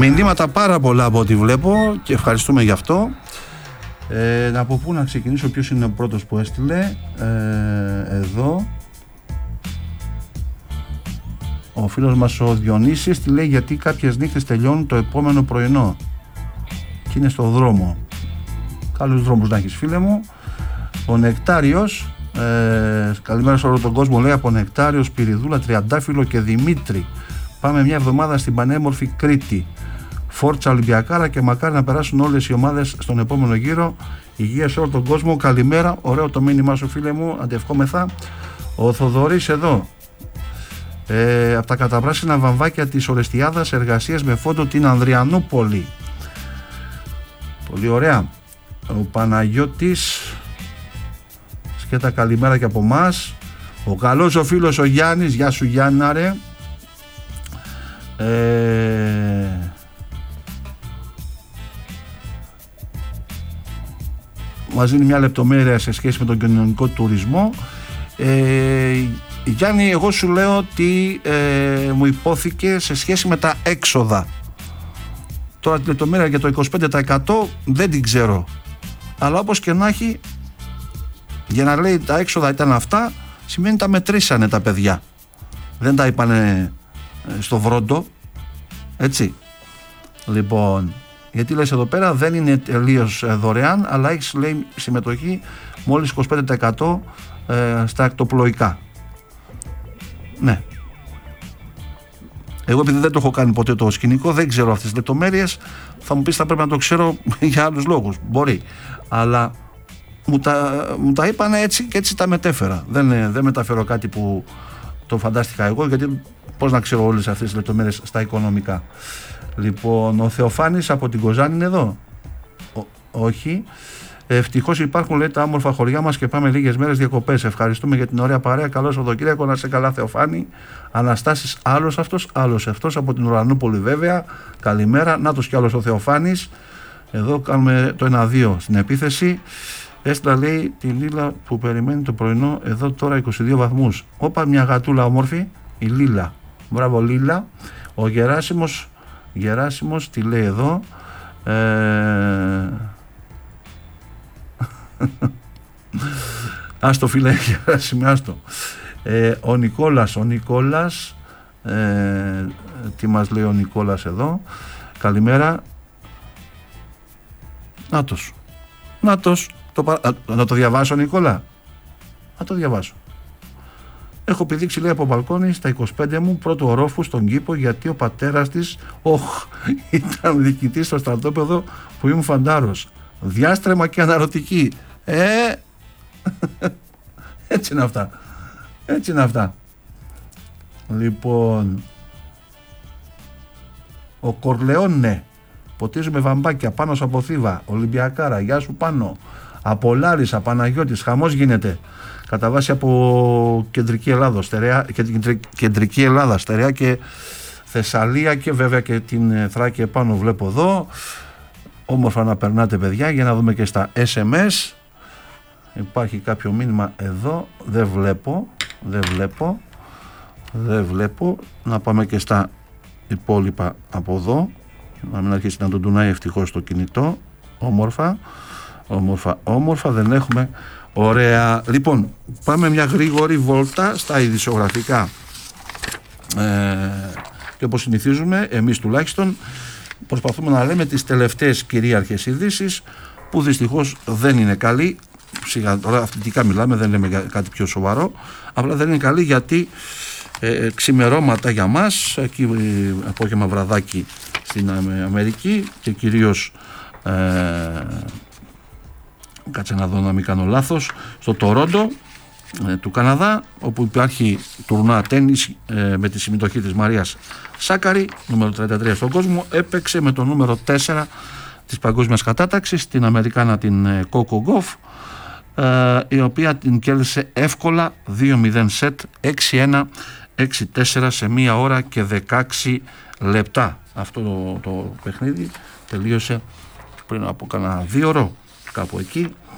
Μηνύματα πάρα πολλά από ό,τι βλέπω και ευχαριστούμε γι' αυτό. Από πού να ξεκινήσω, ποιος είναι ο πρώτος που έστειλε? Εδώ ο φίλος μας ο Διονύσης τη λέει, γιατί κάποιες νύχτες τελειώνουν το επόμενο πρωινό και είναι στο δρόμο. Καλούς δρόμους να έχεις, φίλε μου. Ο Νεκτάριος, καλημέρα σε όλο τον κόσμο, λέει από Νεκτάριο, Σπυριδούλα, Τριαντάφυλλο και Δημήτρη. Πάμε μια εβδομάδα στην πανέμορφη Κρήτη. Φόρτσα Ολυμπιακάρα και μακάρι να περάσουν όλες οι ομάδες στον επόμενο γύρο. Υγεία σε όλο τον κόσμο. Καλημέρα. Ωραίο το μήνυμά σου, φίλε μου. Αντευχόμεθα. Ο Θοδωρής εδώ. Από τα καταπράσινα βαμβάκια της Ορεστιάδας, εργασίες με φόντο την Ανδριανούπολη. Πολύ ωραία. Ο Παναγιώτης, σκέτα καλημέρα και από μας. Ο καλός ο φίλος ο Γιάννης, γεια σου Γιάννα ρε. Μας δίνει μια λεπτομέρεια σε σχέση με τον κοινωνικό τουρισμό. Γιάννη, εγώ σου λέω ότι μου υπόθηκε σε σχέση με τα έξοδα. Τώρα τη λεπτομέρεια για το 25% δεν την ξέρω, αλλά όπως και να έχει, για να λέει τα έξοδα ήταν αυτά, σημαίνει τα μετρήσανε τα παιδιά, δεν τα είπανε στο βρόντο, έτσι. Λοιπόν, γιατί λες εδώ πέρα δεν είναι τελείως δωρεάν, αλλά έχεις, λέει, συμμετοχή μόλις 25% στα ακτοπλοϊκά. Ναι. Εγώ επειδή δεν το έχω κάνει ποτέ το σκηνικό, δεν ξέρω αυτές τις λεπτομέρειες. Θα μου πεις θα πρέπει να το ξέρω για άλλους λόγους. Μπορεί. Αλλά μου τα είπανε έτσι και έτσι τα μετέφερα. Δεν μεταφέρω κάτι που το φαντάστηκα εγώ, γιατί πώς να ξέρω όλες αυτές τις λεπτομέρειες στα οικονομικά. Λοιπόν, ο Θεοφάνης από την Κοζάνη είναι εδώ. Όχι. Ευτυχώς υπάρχουν, λέει, τα όμορφα χωριά μας και πάμε λίγες μέρες διακοπές. Ευχαριστούμε για την ωραία παρέα. Καλό Σαββατοκύριακο, να σε καλά, Θεοφάνη. Αναστάσεις, άλλος αυτός από την Ουρανούπολη, βέβαια. Καλημέρα. Νάτος κι άλλος ο Θεοφάνης. Εδώ κάνουμε το 1-2 στην επίθεση. Έστειλα, λέει, τη Λίλα που περιμένει το πρωινό. Εδώ τώρα 22 βαθμούς. Όπα, μια γατούλα όμορφη, η Λίλα. Μπράβο, Λίλα. Ο Γεράσιμος τι λέει εδώ? Άστο φίλε, άστο. Ο Νικόλας, τι μας λέει ο Νικόλας εδώ? Καλημέρα. Νάτος, να το διαβάσω, Νικόλα? Να το διαβάσω. Έχω πηδήξει, λέει, από μπαλκόνι στα 25 μου, πρώτο ορόφου στον κήπο, γιατί ο πατέρας της ήταν διοικητής στο στρατόπεδο που ήμουν φαντάρος. Διάστρεμα και αναρωτική. Έτσι είναι αυτά. Λοιπόν, ο Κορλεόνε, ποτίζουμε βαμπάκια πάνω από Θήβα, Ολυμπιακάρα, γεια σου πάνω. Από Λάρισα, Παναγιώτης, χαμός γίνεται. Κατά βάση από κεντρική Ελλάδα, Στερεά και Θεσσαλία και βέβαια και την Θράκη επάνω βλέπω εδώ. Όμορφα να περνάτε, παιδιά, για να δούμε και στα SMS. Υπάρχει κάποιο μήνυμα εδώ? Δεν βλέπω. Να πάμε και στα υπόλοιπα από εδώ, να μην αρχίσει να τον τουνάει ευτυχώς το κινητό. Όμορφα δεν έχουμε. Ωραία. Λοιπόν, πάμε μια γρήγορη βόλτα στα ειδησιογραφικά, και όπως συνηθίζουμε εμείς τουλάχιστον προσπαθούμε να λέμε τις τελευταίες κυρίαρχες ειδήσεις, που δυστυχώς δεν είναι καλή. Σιγά, τώρα αθλητικά μιλάμε, δεν λέμε κάτι πιο σοβαρό, απλά δεν είναι καλή γιατί ξημερώματα για μας, εκεί απόγευμα βραδάκι στην Αμερική και κυρίως κάτσε να δω να μην κάνω λάθος, στο Τορόντο του Καναδά, όπου υπάρχει τουρνουά τένις με τη συμμετοχή της Μαρίας Σάκαρη, νούμερο 33 στον κόσμο. Έπαιξε με το νούμερο 4 της παγκόσμιας κατάταξης, την Αμερικάνα, την Κόκο Γκοφ, η οποία την κέρδισε εύκολα 2-0 σετ, 6-1, 6-4 σε 1 ώρα και 16 λεπτά. Αυτό το παιχνίδι τελείωσε πριν από κανένα 2 ώρο, κάπου εκεί.